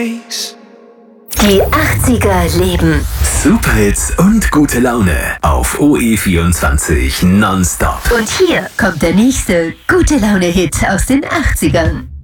face. Die 80er leben. Superhits und gute Laune auf OE24 nonstop. Und hier kommt der nächste gute Laune-Hit aus den 80ern.